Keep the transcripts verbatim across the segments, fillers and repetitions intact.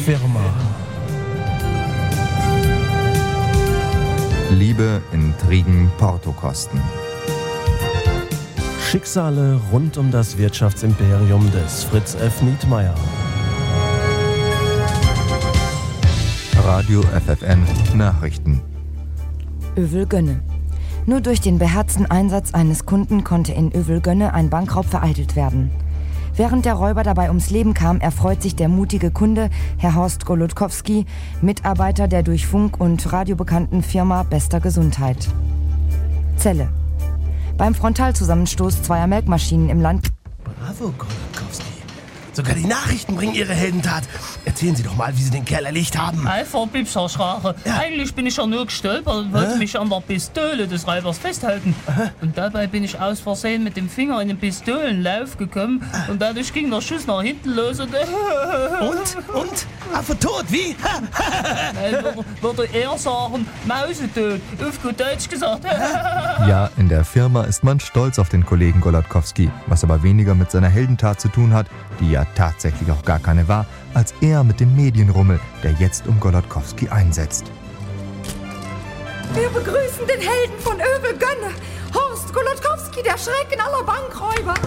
Firma. Liebe, Intrigen, Portokosten. Schicksale rund um das Wirtschaftsimperium des Fritz F. Nietmeyer. Radio F F N Nachrichten. Övelgönne. Nur durch den beherzten Einsatz eines Kunden konnte in Övelgönne ein Bankraub vereitelt werden. Während der Räuber dabei ums Leben kam, erfreut sich der mutige Kunde, Herr Horst Golodkowski, Mitarbeiter der durch Funk und Radio bekannten Firma bester Gesundheit. Celle. Beim Frontalzusammenstoß zweier Melkmaschinen im Land... Bravo, Golodkowski. Sogar die Nachrichten bringen ihre Heldentat. Erzählen Sie doch mal, wie Sie den Kerl erlegt haben. Einfach Bipscher-Schrache. Ja. Eigentlich bin ich ja nur gestolpert und wollte Hä? mich an der Pistole des Räubers festhalten. Aha. Und dabei bin ich aus Versehen mit dem Finger in den Pistolenlauf gekommen und dadurch ging der Schuss nach hinten los und... Und? Und? Affe tot, wie? Nein, würde er sagen, Mausetot, auf gut Deutsch gesagt. Ja, in der Firma ist man stolz auf den Kollegen Golodkowski, was aber weniger mit seiner Heldentat zu tun hat, die ja tatsächlich auch gar keine war, als eher mit dem Medienrummel, der jetzt um Golodkowski einsetzt. Wir begrüßen den Helden von Övelgönne, Horst Golodkowski, der Schrecken aller Bankräuber.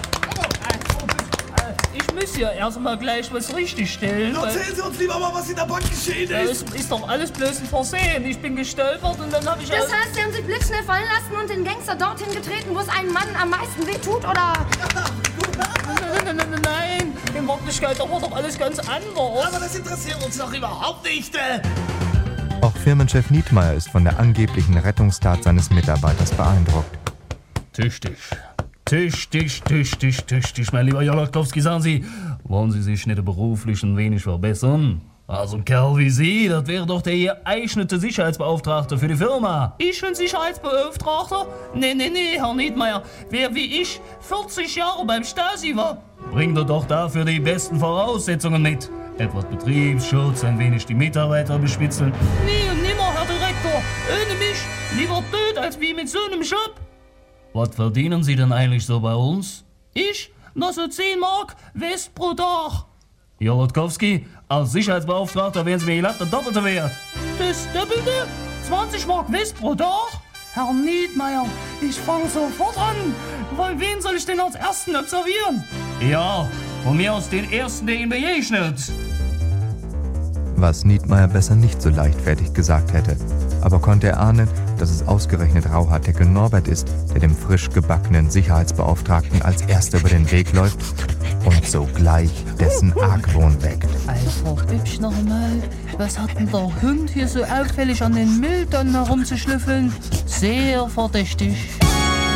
Ich muss ja erst mal gleich was richtig stellen. Erzählen Sie uns lieber mal, was in der Bank geschehen ist. Es ist doch alles bloß ein Versehen. Ich bin gestolpert und dann habe ich... Das heißt, Sie haben sich blitzschnell fallen lassen und den Gangster dorthin getreten, wo es einem Mann am meisten wehtut, oder? Nein, nein, nein, nein. In Wirklichkeit war doch alles ganz anders. Aber das interessiert uns doch überhaupt nicht. Auch Firmenchef Nietmeyer ist von der angeblichen Rettungstat seines Mitarbeiters beeindruckt. Tüchtig. Tüchtig, tüchtig, tüchtig, mein lieber Golodkowski, sagen Sie, wollen Sie sich nicht beruflich ein wenig verbessern? Also ein Kerl wie Sie, das wäre doch der geeignete Sicherheitsbeauftragte für die Firma. Ich bin Sicherheitsbeauftragter? Nee, nee, nee, Herr Nietmeyer. Wer wie ich vierzig Jahre beim Stasi war, bringt er doch dafür die besten Voraussetzungen mit. Etwas Betriebsschutz, ein wenig die Mitarbeiter bespitzeln. Nie und nimmer, Herr Direktor. Ohne mich lieber tot als wie mit so einem Job. Was verdienen Sie denn eigentlich so bei uns? Ich? Nur so zehn Mark West pro Tag. Golodkowski, als Sicherheitsbeauftragter wären Sie mir glatt der doppelte Wert. Das Doppelte? zwanzig Mark West pro Tag? Herr Nietmeyer, ich fange sofort an. Weil wen soll ich denn als Ersten observieren? Ja, von mir aus den Ersten, der Ihnen begegnet. Was Nietmeyer besser nicht so leichtfertig gesagt hätte. Aber konnte er ahnen, dass es ausgerechnet Rauhaardeckel Norbert ist, der dem frisch gebackenen Sicherheitsbeauftragten als Erster über den Weg läuft und sogleich dessen Argwohn weckt. Einfach hübsch nochmal. Was hat denn der Hund hier so auffällig an den Mülltonnen herumzuschlüffeln? Sehr verdächtig.